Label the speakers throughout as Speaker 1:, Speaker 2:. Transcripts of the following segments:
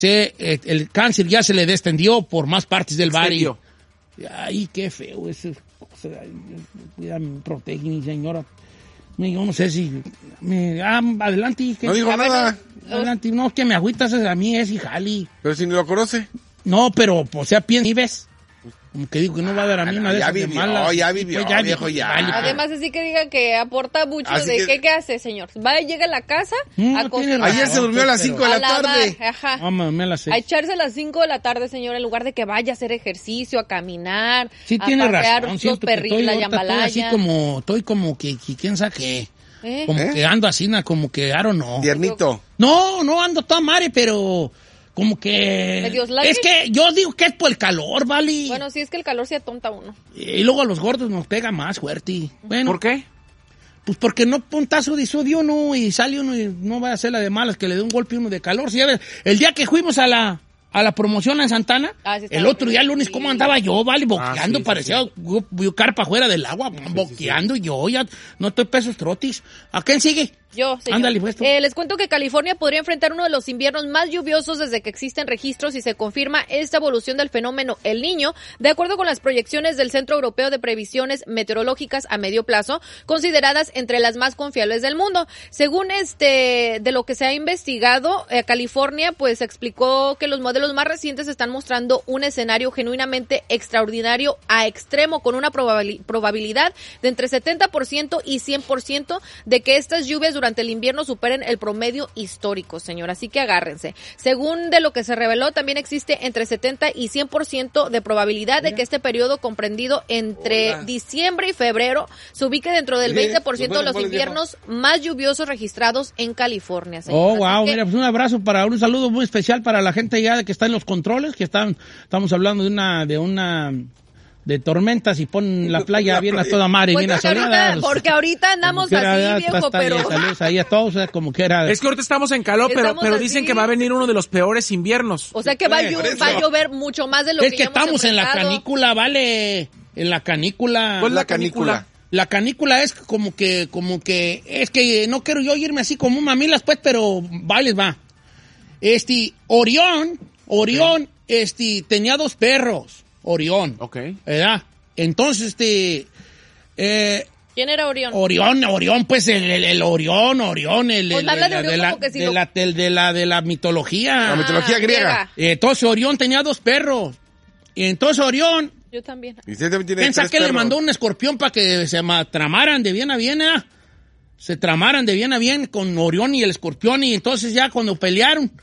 Speaker 1: el cáncer ya se le descendió por más partes del body. Ay, qué feo eso. Cuídame, protege, señora. Yo no sé si... adelante.
Speaker 2: No digo nada.
Speaker 1: Adelante. No, que me agüitas a mí es Jali.
Speaker 2: Pero si ni lo conoce.
Speaker 1: No, pero, o sea, piensa y ves. Como que digo que no va a dar a mí una de esas de malas.
Speaker 2: Ya vivió, viejo, ya.
Speaker 3: Además, así que diga que aporta mucho. Así ¿qué hace, señor? Va y llega a la casa a cocinar.
Speaker 2: Ayer se durmió a las 5 de la tarde.
Speaker 3: Ajá.
Speaker 1: Me las
Speaker 3: a echarse a las 5 de la tarde, señor, en lugar de que vaya a hacer ejercicio, a caminar,
Speaker 1: sí,
Speaker 3: a
Speaker 1: tiene
Speaker 3: pasear
Speaker 1: razón.
Speaker 3: los perritos, la jambalaya.
Speaker 1: Estoy como que quién sabe qué. Como que ando así, como que, I don't know.
Speaker 2: Tiernito.
Speaker 1: No ando toda madre, pero... Como que... Es que yo digo que es por el calor, ¿vale?
Speaker 3: Bueno, sí, es que el calor se atonta a uno.
Speaker 1: Y luego a los gordos nos pega más fuerte. Bueno,
Speaker 4: ¿por qué?
Speaker 1: Pues porque no puntazo de sodio uno y sale uno y no va a hacer la de malas que le dé un golpe uno de calor. Si ya ves, el día que fuimos a la promoción en Santana, sí, el otro día, el lunes, ¿cómo andaba yo, vale? Boqueando,
Speaker 4: sí,
Speaker 1: parecía carpa afuera del agua, boqueando yo, ya no estoy pesos trotis. ¿A quién sigue?
Speaker 3: Yo, señor.
Speaker 1: Ándale, pues.
Speaker 3: Les cuento que California podría enfrentar uno de los inviernos más lluviosos desde que existen registros y se confirma esta evolución del fenómeno El Niño, de acuerdo con las proyecciones del Centro Europeo de Previsiones Meteorológicas a medio plazo, consideradas entre las más confiables del mundo. Según de lo que se ha investigado, California pues explicó que los modelos más recientes están mostrando un escenario genuinamente extraordinario a extremo, con una probabilidad de entre 70% y 100% de que estas lluvias durante el invierno superen el promedio histórico, señor. Así que agárrense. Según de lo que se reveló, también existe entre 70 y 100% de probabilidad de que este periodo comprendido entre diciembre y febrero se ubique dentro del 20% de los inviernos más lluviosos registrados en California, señor.
Speaker 1: Oh, wow. Mira, pues un saludo muy especial para la gente ya que está en los controles, que estamos hablando de tormentas y ponen la playa bien a toda madre y bien asoleada.
Speaker 3: Porque ahorita andamos así, viejo, pero...
Speaker 1: Saludos ahí a todos, como que era...
Speaker 4: Es que ahorita estamos en calor, pero dicen que va a venir uno de los peores inviernos.
Speaker 3: O sea que va a llover mucho más de lo que
Speaker 1: es que estamos en la canícula, vale. En la canícula.
Speaker 4: ¿Cuál es la canícula?
Speaker 1: La canícula es como que, es que no quiero yo irme así como mamilas, pues, pero va. Orión, tenía 2 perros. Orión.
Speaker 4: Ok.
Speaker 1: ¿Verdad? Entonces,
Speaker 3: ¿quién era Orión?
Speaker 1: Orión, pues el Orión,
Speaker 3: Pues habla de Orión como que si
Speaker 1: de la mitología.
Speaker 2: La mitología griega.
Speaker 1: Entonces Orión tenía 2 perros. Y entonces Orión...
Speaker 3: Yo también.
Speaker 2: Y usted también tiene
Speaker 1: Piensa
Speaker 2: 3
Speaker 1: que
Speaker 2: perros.
Speaker 1: le mandó un escorpión para que se tramaran de bien a bien, ¿eh? Se tramaran de bien a bien con Orión y el escorpión. Y entonces ya cuando pelearon...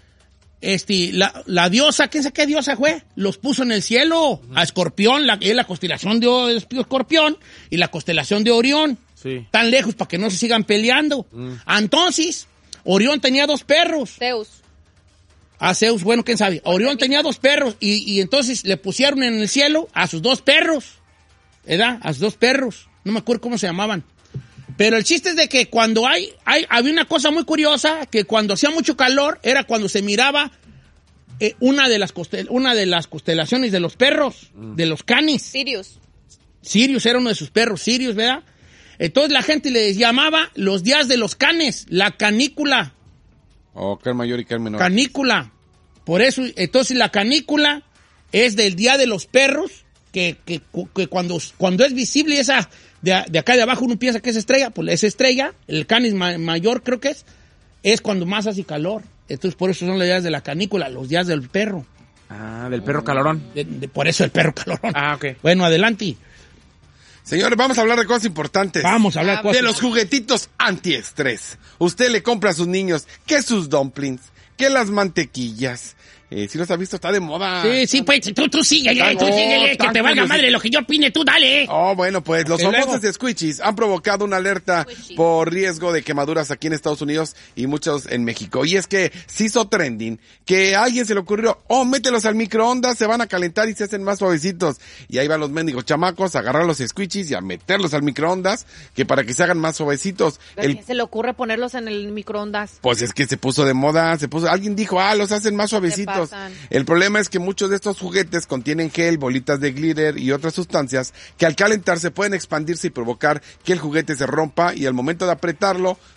Speaker 1: la diosa, ¿quién sabe qué diosa fue? Los puso en el cielo a Escorpión, la constelación de Escorpión y la constelación de Orión.
Speaker 4: Sí.
Speaker 1: Tan lejos para que no se sigan peleando. Entonces, Orión tenía 2 perros. Zeus, bueno, quién sabe. Orión tenía 2 perros y entonces le pusieron en el cielo a sus 2 perros. ¿Verdad? A sus 2 perros. No me acuerdo cómo se llamaban. Pero el chiste es de que cuando había una cosa muy curiosa, que cuando hacía mucho calor, era cuando se miraba una de las constelaciones de los perros, de los canis. Sirius era uno de sus perros, Sirius, ¿verdad? Entonces la gente les llamaba los días de los canes, la canícula.
Speaker 2: Oh, que el mayor y que el menor.
Speaker 1: Canícula. Por eso, entonces la canícula es del día de los perros, que cuando es visible esa... De acá de abajo uno piensa que es estrella, pues esa estrella, el canis mayor creo que es cuando más hace calor. Entonces por eso son los días de la canícula, los días del perro.
Speaker 4: Ah, del perro calorón.
Speaker 1: Por eso el perro calorón.
Speaker 4: Ah, ok.
Speaker 1: Bueno, adelante.
Speaker 2: Señores, vamos a hablar de cosas importantes.
Speaker 1: Vamos a hablar de cosas.
Speaker 2: De los juguetitos antiestrés. Usted le compra a sus niños que sus dumplings, que las mantequillas. Si los has visto, está de moda.
Speaker 1: Sí, pues tú síguele, que te valga madre lo que yo opine, tú dale.
Speaker 2: Oh, bueno, pues los famosos squishies han provocado una alerta por riesgo de quemaduras aquí en Estados Unidos y muchos en México. Y es que se hizo trending, que a alguien se le ocurrió, mételos al microondas, se van a calentar y se hacen más suavecitos. Y ahí van los mendigos chamacos a agarrar los squishies y a meterlos al microondas, que para que se hagan más suavecitos.
Speaker 3: ¿A quién se le ocurre ponerlos en el microondas?
Speaker 2: Pues es que se puso de moda, alguien dijo, los hacen más suavecitos. El problema es que muchos de estos juguetes contienen gel, bolitas de glitter y otras sustancias que al calentarse pueden expandirse y provocar que el juguete se rompa y al momento de apretarlo,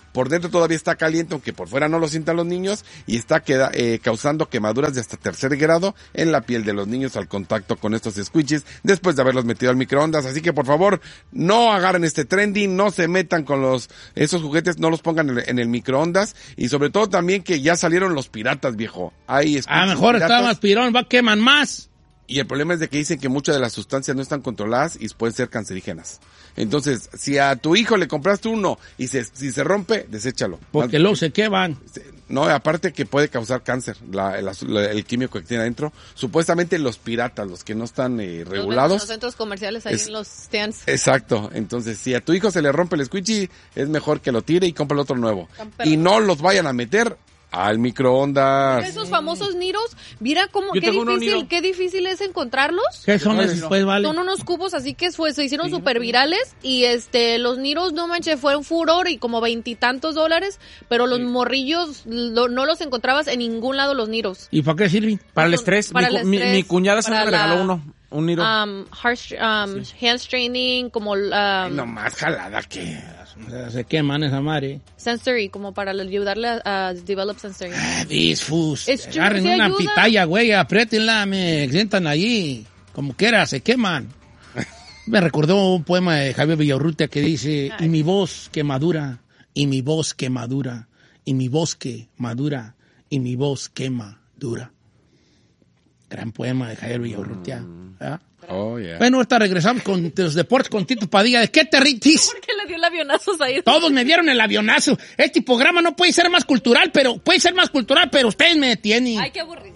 Speaker 2: por dentro todavía está caliente, aunque por fuera no lo sientan los niños, y está causando quemaduras de hasta 3er grado en la piel de los niños al contacto con estos squishies después de haberlos metido al microondas. Así que por favor, no agarren este trending, no se metan con esos juguetes, no los pongan en el microondas, y sobre todo también que ya salieron los piratas, viejo.
Speaker 1: Mejor está más pirón, queman más.
Speaker 2: Y el problema es de que dicen que muchas de las sustancias no están controladas y pueden ser cancerígenas. Entonces, si a tu hijo le compraste uno y si se rompe, deséchalo.
Speaker 1: Porque luego se queman.
Speaker 2: No, aparte que puede causar cáncer, el químico que tiene adentro. Supuestamente los piratas, los que no están regulados.
Speaker 3: En los centros comerciales, ahí en los stands.
Speaker 2: Exacto. Entonces, si a tu hijo se le rompe el squishy, es mejor que lo tire y compre otro nuevo. Y no los vayan a meter al microondas.
Speaker 3: Esos famosos niros, mira cómo, qué difícil es encontrarlos.
Speaker 1: ¿Qué son esos? Pues vale.
Speaker 3: Son unos cubos así que se hicieron súper virales y los niros, no manches, fue un furor y como $20 y tantos, pero los morrillos no los encontrabas en ningún lado los niros.
Speaker 1: ¿Y para qué sirven?
Speaker 4: Para el estrés. Mi cuñada se me regaló uno. Un niro.
Speaker 3: Hand straining, como
Speaker 2: no más jalada que
Speaker 1: se queman esa madre.
Speaker 3: Sensory, como para ayudarle a develop sensory.
Speaker 1: Agarren una pitaya, güey, apriétenla, me sientan allí, como quiera, se queman. Me recordó un poema de Javier Villaurrutia que dice, y mi voz que madura, y mi voz que madura, y mi voz que madura, y mi voz quema dura. Gran poema de Javier Villaurrutia.
Speaker 2: Oh, yeah.
Speaker 1: Bueno, ahorita regresamos con los deportes con Tito Padilla. ¿De qué te ríes?
Speaker 3: ¿Por qué le dio el avionazo ahí?
Speaker 1: Todos me dieron el avionazo. Este programa no puede ser más cultural, pero ustedes me detienen.
Speaker 3: Ay, qué aburrido.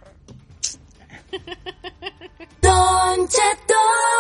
Speaker 5: Don Cheto.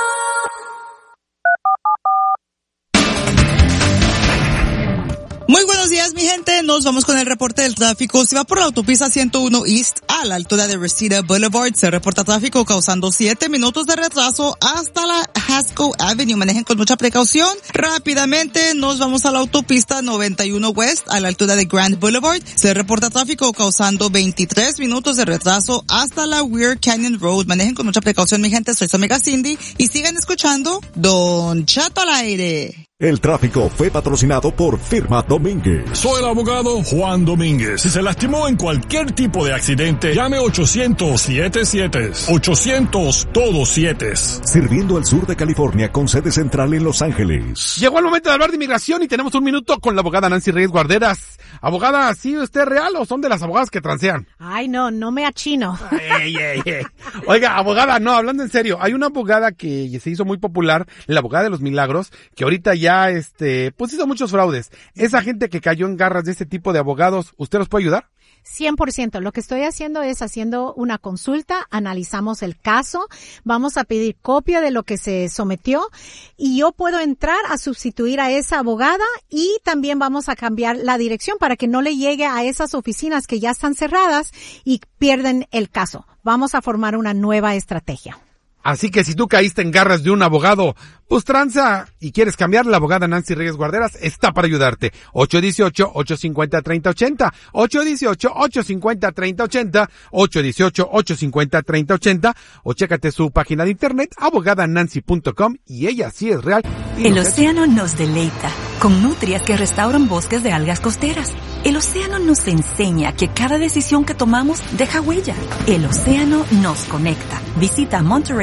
Speaker 5: Muy buenos días, mi gente. Nos vamos con el reporte del tráfico. Si va por la autopista 101 East a la altura de Reseda Boulevard, se reporta tráfico causando 7 minutos de retraso hasta la Haskell Avenue. Manejen con mucha precaución. Rápidamente nos vamos a la autopista 91 West a la altura de Grand Boulevard. Se reporta tráfico causando 23 minutos de retraso hasta la Weir Canyon Road. Manejen con mucha precaución, mi gente. Soy su amiga Cindy y sigan escuchando Don Cheto al aire.
Speaker 6: El tráfico fue patrocinado por Firma Domínguez.
Speaker 7: Soy el abogado Juan Domínguez. Si se lastimó en cualquier tipo de accidente, llame 800-77. 800 todos 7.
Speaker 6: Sirviendo al sur de California con sede central en Los Ángeles.
Speaker 2: Llegó el momento de hablar de inmigración y tenemos un minuto con la abogada Nancy Reyes Guarderas. Abogada, ¿sí usted es real o son de las abogadas que transean?
Speaker 8: Ay, no me achino.
Speaker 2: Oiga, abogada, no, hablando en serio, hay una abogada que se hizo muy popular, la abogada de los milagros, que ahorita ya pues hizo muchos fraudes. Esa gente que cayó en garras de este tipo de abogados, ¿usted los puede ayudar?
Speaker 8: 100%. Lo que estoy haciendo es haciendo una consulta, analizamos el caso, vamos a pedir copia de lo que se sometió y yo puedo entrar a sustituir a esa abogada y también vamos a cambiar la dirección para que no le llegue a esas oficinas que ya están cerradas y pierden el caso. Vamos a formar una nueva estrategia.
Speaker 2: Así que si tú caíste en garras de un abogado, pues tranza y quieres cambiar, la abogada Nancy Reyes Guarderas está para ayudarte. 818-850-3080, 818-850-3080, 818-850-3080 o chécate su página de internet abogadanancy.com y ella sí es real.
Speaker 9: El océano nos deleita con nutrias que restauran bosques de algas costeras. El océano nos enseña que cada decisión que tomamos deja huella. El océano nos conecta. Visita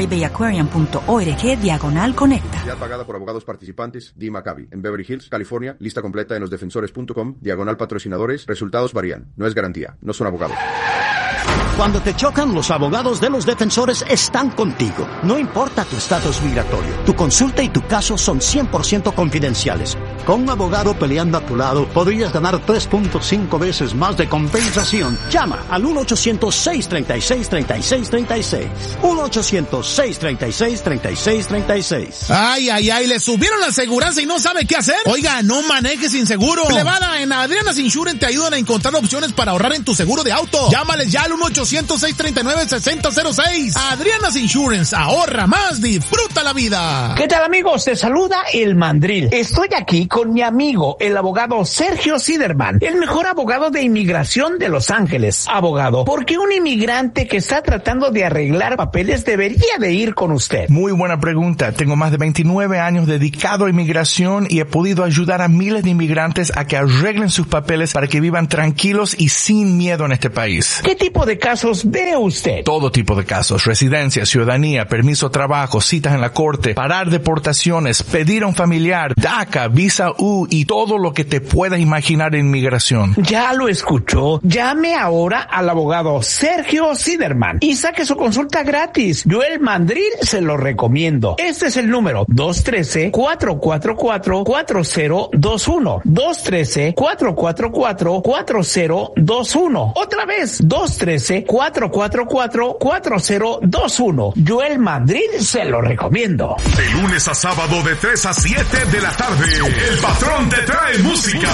Speaker 9: montereybayaquarium.org/conecta.
Speaker 10: Pagada por abogados participantes, Dee Maccabi, en Beverly Hills, California. Lista completa en losdefensores.com, /patrocinadores. Resultados varían. No es garantía. No son abogados.
Speaker 11: Cuando te chocan, los abogados de los defensores están contigo. No importa tu estatus migratorio, tu consulta y tu caso son 100% confidenciales. Con un abogado peleando a tu lado, podrías ganar 3.5 veces más de compensación. Llama al 1-800-636-3636. 1-800-636-3636.
Speaker 12: Ay, le subieron la aseguranza y no sabe qué hacer. Oiga, no maneje sin seguro. Plebada, en Adriana's Insurance te ayudan a encontrar opciones para ahorrar en tu seguro de auto. Llámales ya al 1-800-639-6006. Adriana's Insurance, ahorra más, disfruta la vida.
Speaker 13: ¿Qué tal, amigos? Te saluda el Mandril. Estoy aquí aquí con mi amigo, el abogado Sergio Siderman, el mejor abogado de inmigración de Los Ángeles. Abogado, ¿por qué un inmigrante que está tratando de arreglar papeles debería de ir con usted?
Speaker 14: Muy buena pregunta. Tengo más de 29 años dedicado a inmigración y he podido ayudar a miles de inmigrantes a que arreglen sus papeles para que vivan tranquilos y sin miedo en este país.
Speaker 13: ¿Qué tipo de casos ve usted?
Speaker 14: Todo tipo de casos. Residencia, ciudadanía, permiso de trabajo, citas en la corte, parar deportaciones, pedir a un familiar, DACA, visa U y todo lo que te puedas imaginar en inmigración.
Speaker 13: Ya lo escuchó. Llame ahora al abogado Sergio Siderman y saque su consulta gratis. Joel Mandril se lo recomiendo. Este es el número 213-444-4021. 213-444-4021. Otra vez, 213-444-4021. Joel Mandril se lo recomiendo.
Speaker 7: De lunes a sábado de 3 a 7 de la tarde, El Patrón te trae música.